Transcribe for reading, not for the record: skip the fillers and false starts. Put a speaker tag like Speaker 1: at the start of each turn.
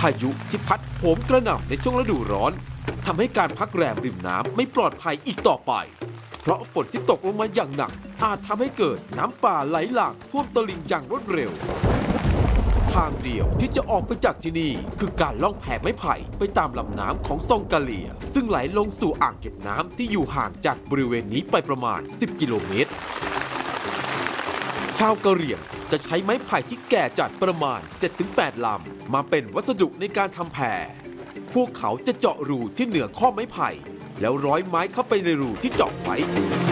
Speaker 1: พายุที่พัดโหมกระหน่ำในช่วงฤดูร้อนทำให้การพักแรมริมน้ำไม่ปลอดภัยอีกต่อไปเพราะฝนที่ตกลงมาอย่างหนักอาจทำให้เกิดน้ำป่าไหลหลากท่วมตลิ่งอย่างรวดเร็วทางเดียวที่จะออกไปจากที่นี่คือการล่องแพไม้ไผ่ไปตามลำน้ำของซองกาเลียซึ่งไหลลงสู่อ่างเก็บน้ำที่อยู่ห่างจากบริเวณนี้ไปประมาณ10 กิโลเมตรชาวกะเหรี่ยงจะใช้ไม้ไผ่ที่แก่จัดประมาณ 7-8 ลำมาเป็นวัสดุในการทำแพพวกเขาจะเจาะรูที่เหนือข้อไม้ไผ่แล้วร้อยไม้เข้าไปในรูที่เจาะไว้